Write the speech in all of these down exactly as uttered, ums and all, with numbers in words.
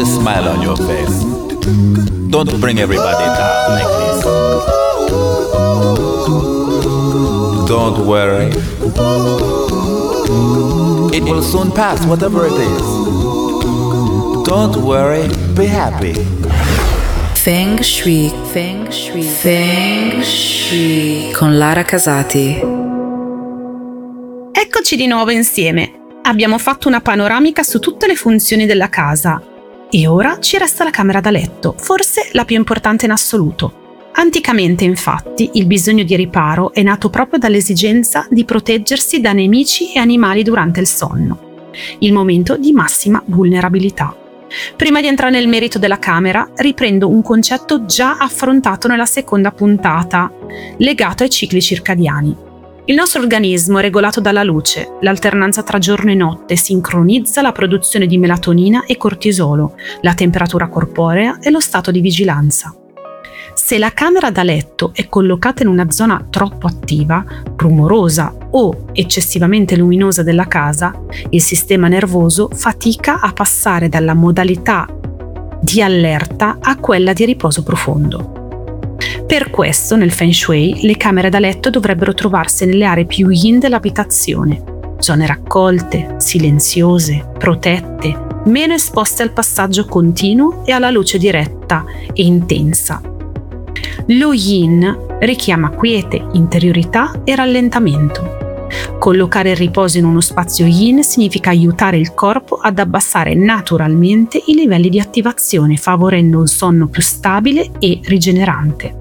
smile on your face. Don't bring everybody down like this. Don't worry. It will soon pass, whatever it is. Don't worry, be happy. Feng Shui, Feng Shui, Feng Shui con Lara Casati. Eccoci di nuovo insieme. Abbiamo fatto una panoramica su tutte le funzioni della casa e ora ci resta la camera da letto, forse la più importante in assoluto. Anticamente, infatti, il bisogno di riparo è nato proprio dall'esigenza di proteggersi da nemici e animali durante il sonno, il momento di massima vulnerabilità. Prima di entrare nel merito della camera, riprendo un concetto già affrontato nella seconda puntata, legato ai cicli circadiani. Il nostro organismo è regolato dalla luce, l'alternanza tra giorno e notte sincronizza la produzione di melatonina e cortisolo, la temperatura corporea e lo stato di vigilanza. Se la camera da letto è collocata in una zona troppo attiva, rumorosa o eccessivamente luminosa della casa, il sistema nervoso fatica a passare dalla modalità di allerta a quella di riposo profondo. Per questo, nel Feng Shui, le camere da letto dovrebbero trovarsi nelle aree più yin dell'abitazione, zone raccolte, silenziose, protette, meno esposte al passaggio continuo e alla luce diretta e intensa. Lo yin richiama quiete, interiorità e rallentamento. Collocare il riposo in uno spazio yin significa aiutare il corpo ad abbassare naturalmente i livelli di attivazione, favorendo un sonno più stabile e rigenerante.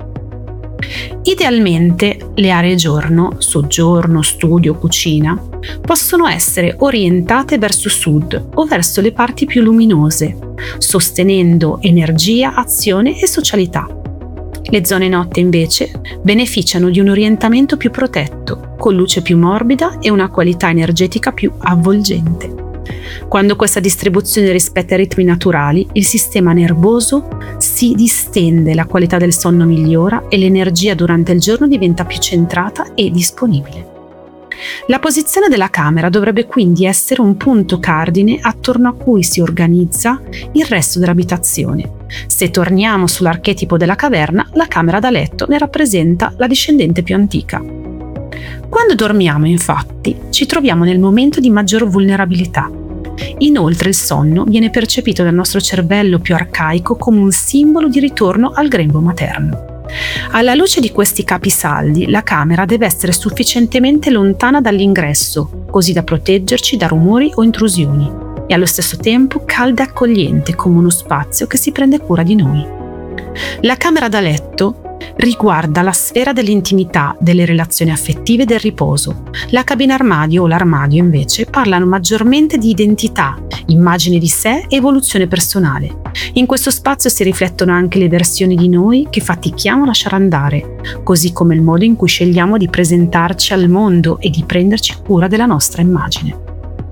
Idealmente le aree giorno, soggiorno, studio, cucina, possono essere orientate verso sud o verso le parti più luminose, sostenendo energia, azione e socialità. Le zone notte invece beneficiano di un orientamento più protetto, con luce più morbida e una qualità energetica più avvolgente. Quando questa distribuzione rispetta i ritmi naturali, il sistema nervoso si distende, la qualità del sonno migliora e l'energia durante il giorno diventa più centrata e disponibile. La posizione della camera dovrebbe quindi essere un punto cardine attorno a cui si organizza il resto dell'abitazione. Se torniamo sull'archetipo della caverna, la camera da letto ne rappresenta la discendente più antica. Quando dormiamo, infatti, ci troviamo nel momento di maggior vulnerabilità. Inoltre il sonno viene percepito dal nostro cervello più arcaico come un simbolo di ritorno al grembo materno. Alla luce di questi capisaldi, la camera deve essere sufficientemente lontana dall'ingresso, così da proteggerci da rumori o intrusioni, e allo stesso tempo calda e accogliente come uno spazio che si prende cura di noi. La camera da letto riguarda la sfera dell'intimità, delle relazioni affettive e del riposo. La cabina armadio o l'armadio invece parlano maggiormente di identità, immagine di sé e evoluzione personale. In questo spazio si riflettono anche le versioni di noi che fatichiamo a lasciare andare, così come il modo in cui scegliamo di presentarci al mondo e di prenderci cura della nostra immagine.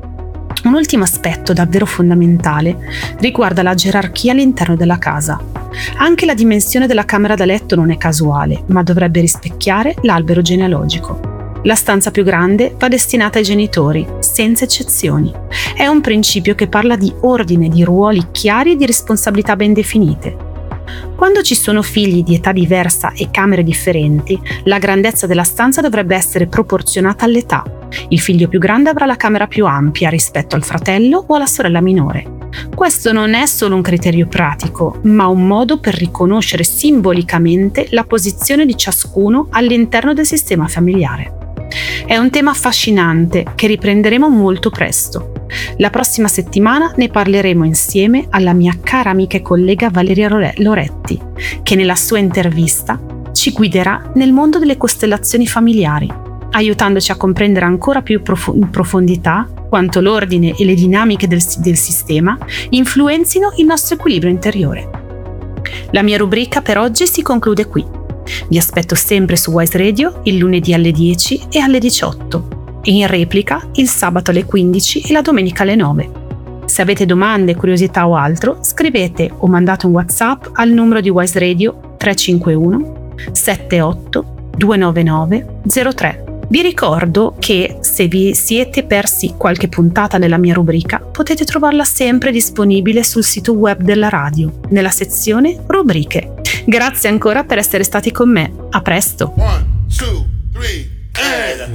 Un ultimo aspetto davvero fondamentale riguarda la gerarchia all'interno della casa. Anche la dimensione della camera da letto non è casuale, ma dovrebbe rispecchiare l'albero genealogico. La stanza più grande va destinata ai genitori, senza eccezioni. È un principio che parla di ordine, di ruoli chiari e di responsabilità ben definite. Quando ci sono figli di età diversa e camere differenti, la grandezza della stanza dovrebbe essere proporzionata all'età. Il figlio più grande avrà la camera più ampia rispetto al fratello o alla sorella minore. Questo non è solo un criterio pratico, ma un modo per riconoscere simbolicamente la posizione di ciascuno all'interno del sistema familiare. È un tema affascinante che riprenderemo molto presto. La prossima settimana ne parleremo insieme alla mia cara amica e collega Valeria Loretti, che nella sua intervista ci guiderà nel mondo delle costellazioni familiari, aiutandoci a comprendere ancora più in profondità quanto l'ordine e le dinamiche del, del sistema influenzino il nostro equilibrio interiore. La mia rubrica per oggi si conclude qui. Vi aspetto sempre su Wise Radio il lunedì alle dieci e alle diciotto e in replica il sabato alle quindici e la domenica alle nove. Se avete domande, curiosità o altro, scrivete o mandate un WhatsApp al numero di Wise Radio tre cinque uno sette otto due nove nove zero tre. Vi ricordo che se vi siete persi qualche puntata della mia rubrica, potete trovarla sempre disponibile sul sito web della radio, nella sezione rubriche. Grazie ancora per essere stati con me. A presto! One, two, three.